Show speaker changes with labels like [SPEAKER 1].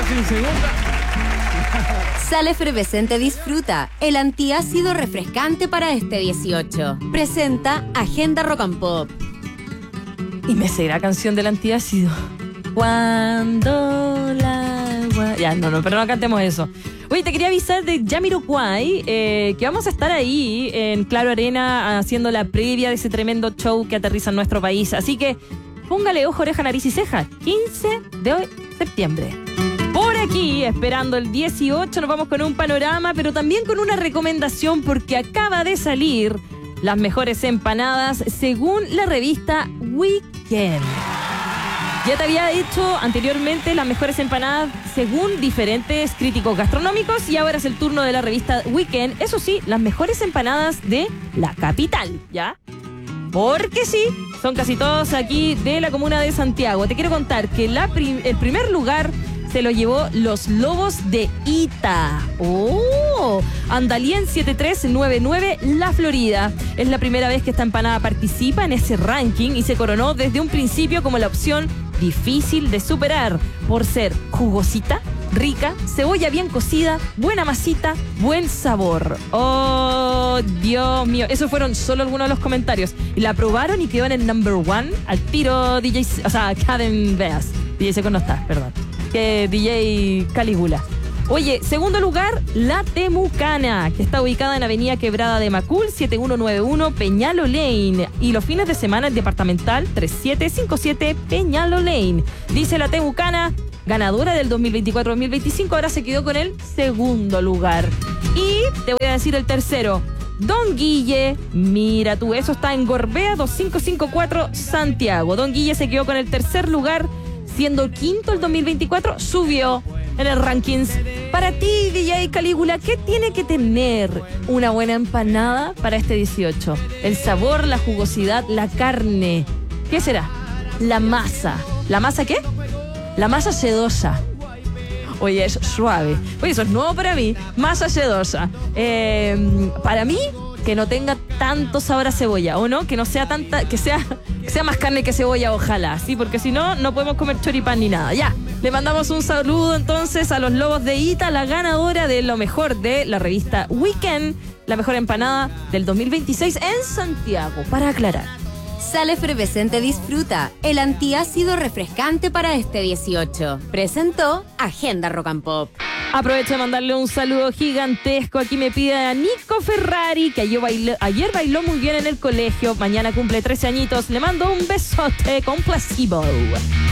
[SPEAKER 1] sin segunda.
[SPEAKER 2] Sal Efervescente disfruta el antiácido refrescante para este 18. Presenta Agenda Rock and Pop.
[SPEAKER 3] Y me sé la canción del antiácido. Cuando la agua... Ya, pero no cantemos eso. Oye, te quería avisar de Jamiroquai, que vamos a estar ahí en Claro Arena haciendo la previa de ese tremendo show que aterriza en nuestro país. Así que póngale ojo, oreja, nariz y ceja. 15 de septiembre. Por aquí, esperando el 18, nos vamos con un panorama, pero también con una recomendación porque acaba de salir las mejores empanadas según la revista Weekend. Ya te había dicho anteriormente las mejores empanadas según diferentes críticos gastronómicos y ahora es el turno de la revista Weekend. Eso sí, las mejores empanadas de la capital, ¿ya? Porque sí, son casi todos aquí de la comuna de Santiago. Te quiero contar que el primer lugar se lo llevó Los Lobos de Ita. ¡Oh! Andalien 7399, La Florida. Es la primera vez que esta empanada participa en ese ranking y se coronó desde un principio como la opción difícil de superar por ser jugosita, rica, cebolla bien cocida, buena masita, buen sabor. ¡Oh, Dios mío! Esos fueron solo algunos de los comentarios. Y la probaron y quedó en el number one al tiro DJ... O sea, Caden Beas. DJ Seco no está, perdón. Que DJ Calígula. Oye, segundo lugar, La Temucana, que está ubicada en Avenida Quebrada de Macul, 7191 Peñalo Lane. Y los fines de semana el departamental 3757 Peñalo Lane. Dice La Temucana, ganadora del 2024-2025, ahora se quedó con el segundo lugar. Y te voy a decir el tercero. Don Guille, mira tú, eso está en Gorbea 2554 Santiago. Don Guille se quedó con el tercer lugar, siendo quinto el 2024, subió en el rankings. Para ti, DJ Calígula, ¿qué tiene que tener una buena empanada para este 18? El sabor, la jugosidad, la carne. ¿Qué será? La masa. ¿La masa qué? La masa sedosa. Oye, es suave. Oye, eso es nuevo para mí. Masa sedosa. Para mí, que no tenga tanto sabor a cebolla, ¿o no? Que no sea tanta, que sea más carne que cebolla, ojalá, ¿sí? Porque si no, no podemos comer choripán ni nada. Ya, le mandamos un saludo entonces a los Lobos de Ita, la ganadora de lo mejor de la revista Weekend, la mejor empanada del 2026 en Santiago, para aclarar.
[SPEAKER 2] Sal Efervescente disfruta el antiácido refrescante para este 18. Presentó Agenda Rock and Pop.
[SPEAKER 3] Aprovecho de mandarle un saludo gigantesco. Aquí me pide a Nico Ferrari, que ayer bailó muy bien en el colegio. Mañana cumple 13 añitos. Le mando un besote con Placebo.